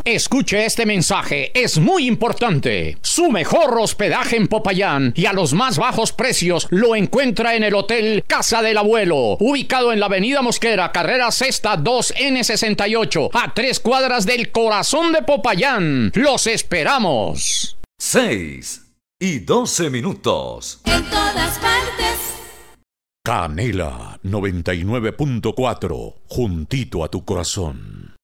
Escuche este mensaje, es muy importante. Su mejor hospedaje en Popayán y a los más bajos precios lo encuentra en el Hotel Casa del Abuelo, ubicado en la Avenida Mosquera, carrera sexta 2N68, a 3 cuadras del corazón de Popayán. ¡Los esperamos! 6:12. En todas partes. Canela 99.4, juntito a tu corazón.